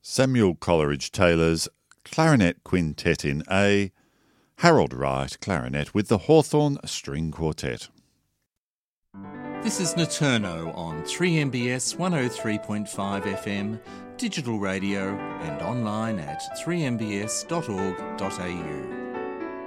Samuel Coleridge-Taylor's Clarinet Quintet in A, Harold Wright clarinet with the Hawthorne String Quartet. This is Naturno on 3MBS 103.5 FM, digital radio and online at 3mbs.org.au.